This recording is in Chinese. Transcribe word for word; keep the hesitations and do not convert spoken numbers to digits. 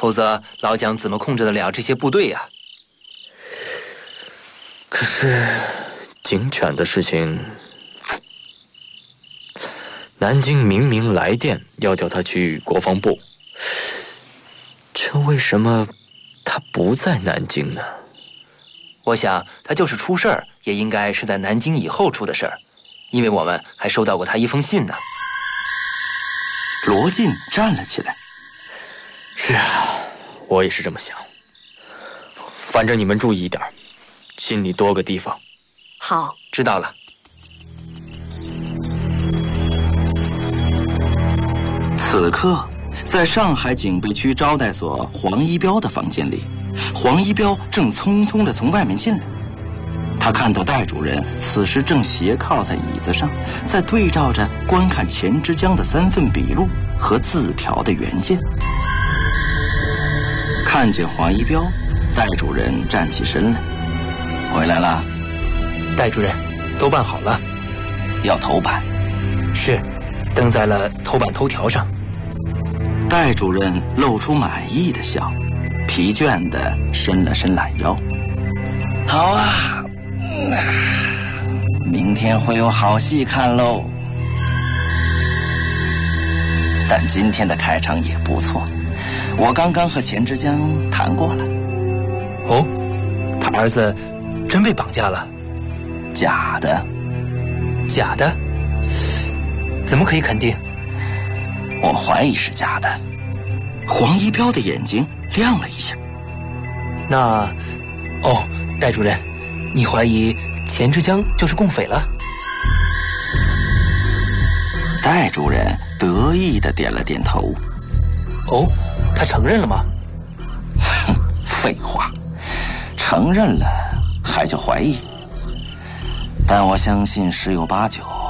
否则老蒋怎么控制得了这些部队呀？ 可是警犬的事情，南京明明来电要叫他去国防部，这为什么他不在南京呢？ 我想他就是出事儿，也应该是在南京以后出的事儿，因为我们还收到过他一封信呢。 罗晋站了起来。 是啊，我也是这么想。反正你们注意一点，心里多个地方。 好， 知道了。 此刻，在上海警备区招待所黄一彪的房间里，黄一彪正匆匆地从外面进来。他看到戴主任此时正斜靠在椅子上，在对照着观看钱之江的三份笔录和字条的原件。看见黄一彪，戴主任站起身来。回来了。 戴主任，都办好了。 要头版。 是，登在了头版头条上。 戴主任露出满意的笑，疲倦地伸了伸懒腰。好啊，明天会有好戏看喽。但今天的开场也不错，我刚刚和钱之江谈过了。 哦，他儿子真被绑架了？ 假的。 假的？怎么可以肯定？ 我怀疑是假的。黄一彪的眼睛亮了一下。 那，哦，戴主任，你怀疑钱之江就是共匪了？ 戴主任得意地点了点头。 哦，他承认了吗？ 哼，废话，承认了还叫怀疑？但我相信十有八九